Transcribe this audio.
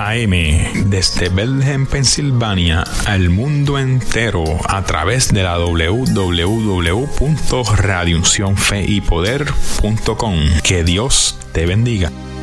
AM, desde Bethlehem, Pensilvania, al mundo entero a través de la www.radiouncionfeypoder.com. Que Dios te bendiga.